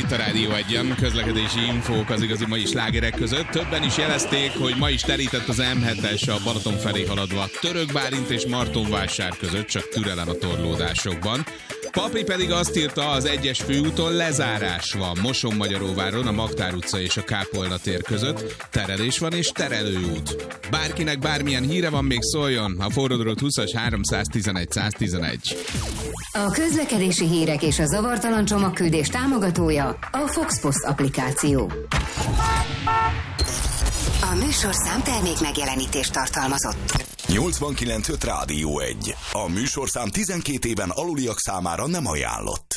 itt a Rádió Egyen, közlekedési infók az igazi mai slágerek között. Többen is jelezték, hogy ma is telített az M7-es a Balaton felé haladva Török Bálint és Martonvásár között, csak türelem a torlódásokban. Papi pedig azt írta, az 1-es főúton lezárás van Moson-Magyaróváron, a Magtár utca és a Kápolna tér között. Terelés van és terelőút. Bárkinek bármilyen híre van, még szóljon, a forródrót 20-as 311 111. A közlekedési hírek és a zavartalan csomagküldés támogatója a Foxpost applikáció. A műsorszám termék megjelenítést tartalmazott. 89.5 Rádió 1. A műsorszám 12 éven aluliak számára nem ajánlott.